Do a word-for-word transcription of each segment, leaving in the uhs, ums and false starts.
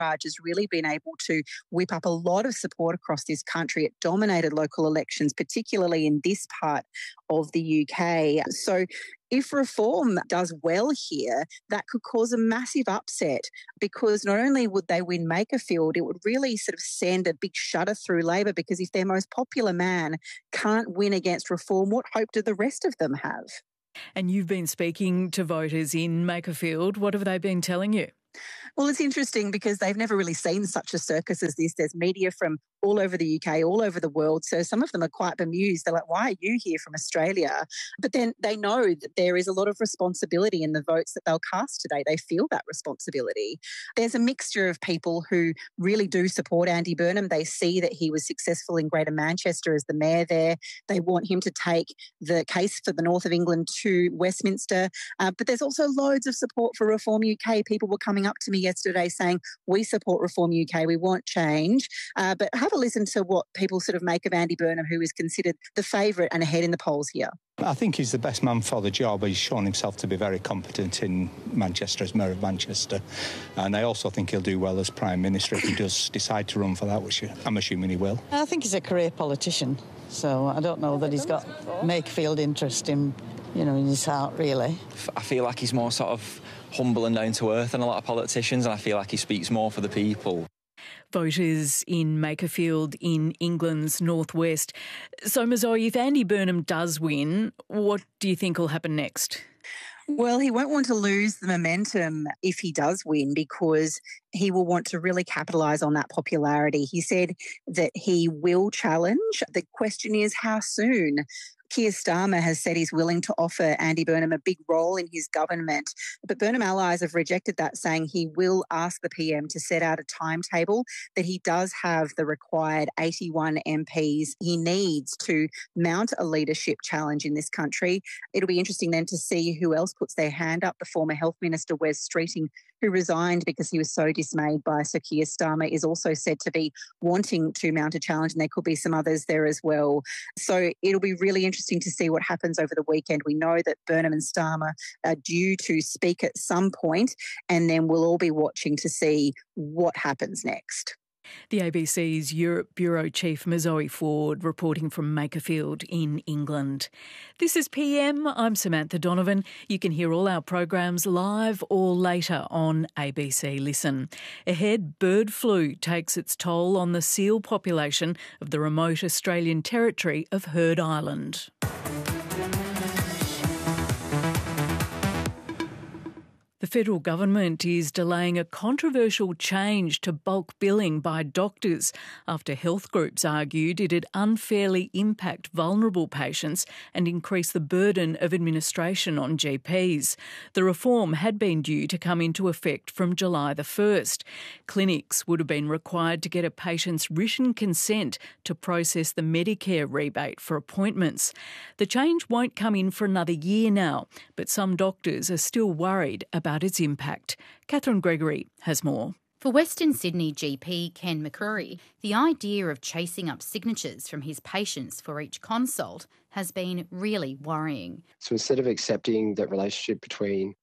Raj has really been able to whip up a lot of support across this country. It dominated local elections, particularly in this part of the U K. So if Reform does well here, that could cause a massive upset, because not only would they win Makerfield, it would really sort of send a big shudder through Labor, because if their most popular man can't win against Reform, what hope do the rest of them have? And you've been speaking to voters in Makerfield. What have they been telling you? Well, it's interesting because they've never really seen such a circus as this. There's media from all over the U K, all over the world. So some of them are quite bemused. They're like, why are you here from Australia? But then they know that there is a lot of responsibility in the votes that they'll cast today. They feel that responsibility. There's a mixture of people who really do support Andy Burnham. They see that he was successful in Greater Manchester as the mayor there. They want him to take the case for the north of England to Westminster. Uh, but there's also loads of support for Reform U K. People were coming up to me yesterday saying, we support Reform U K, we want change. Uh, but have a listen to what people sort of make of Andy Burnham, who is considered the favourite and ahead in the polls here. I think he's the best man for the job. He's shown himself to be very competent in Manchester as Mayor of Manchester. And I also think he'll do well as Prime Minister if he does decide to run for that, which I'm assuming he will. I think he's a career politician, so I don't know that he's got Makerfield interest in, you know, in his heart, really. I feel like he's more sort of humble and down to earth than a lot of politicians, and I feel like he speaks more for the people. Voters in Makerfield in England's northwest. So, Mazoe, if Andy Burnham does win, what do you think will happen next? Well, he won't want to lose the momentum if he does win, because he will want to really capitalise on that popularity. He said that he will challenge. The question is, how soon? Keir Starmer has said he's willing to offer Andy Burnham a big role in his government, but Burnham allies have rejected that, saying he will ask the P M to set out a timetable, that he does have the required eighty-one M Ps he needs to mount a leadership challenge in this country. It'll be interesting then to see who else puts their hand up. The former Health Minister, Wes Streeting, who resigned because he was so dismayed by Sir Keir Starmer, is also said to be wanting to mount a challenge, and there could be some others there as well. So it'll be really interesting to see what happens over the weekend. We know that Burnham and Starmer are due to speak at some point, and then we'll all be watching to see what happens next. The A B C's Europe Bureau Chief Mazoe Ford reporting from Makerfield in England. This is P M. I'm Samantha Donovan. You can hear all our programs live or later on A B C Listen. Ahead, bird flu takes its toll on the seal population of the remote Australian territory of Heard Island. The federal government is delaying a controversial change to bulk billing by doctors after health groups argued it'd unfairly impact vulnerable patients and increase the burden of administration on G Ps. The reform had been due to come into effect from July the first. Clinics would have been required to get a patient's written consent to process the Medicare rebate for appointments. The change won't come in for another year now, but some doctors are still worried about its impact. Catherine Gregory has more. For Western Sydney G P Ken McCrory, the idea of chasing up signatures from his patients for each consult has been really worrying. So instead of accepting that relationship between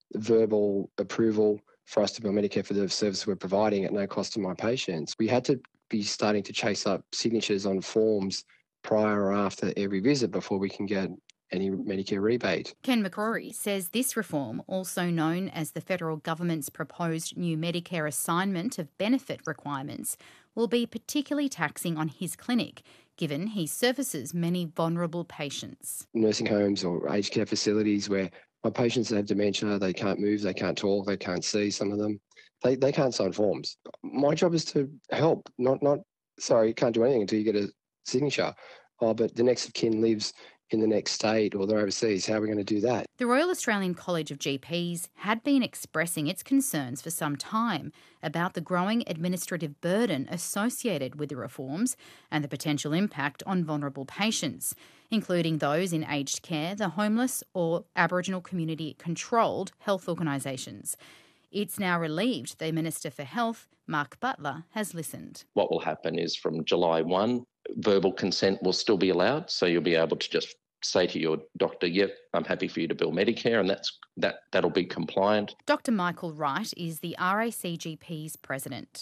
verbal approval for us to bill Medicare for the service we're providing at no cost to my patients, we had to be starting to chase up signatures on forms prior or after every visit before we can get any Medicare rebate. Ken McCrory says this reform, also known as the federal government's proposed new Medicare assignment of benefit requirements, will be particularly taxing on his clinic, given he services many vulnerable patients. Nursing homes or aged care facilities where my patients have dementia, they can't move, they can't talk, they can't see, some of them. They they can't sign forms. My job is to help, not, not sorry, you can't do anything until you get a signature. Oh, but the next of kin lives in the next state or they're overseas. How are we going to do that? The Royal Australian College of G Ps had been expressing its concerns for some time about the growing administrative burden associated with the reforms and the potential impact on vulnerable patients, including those in aged care, the homeless or Aboriginal community-controlled health organisations. It's now relieved the Minister for Health, Mark Butler, has listened. What will happen is from July first, verbal consent will still be allowed, so you'll be able to just say to your doctor, yep, I'm happy for you to bill Medicare, and that's that that'll be compliant. Doctor Michael Wright is the R A C G P's president.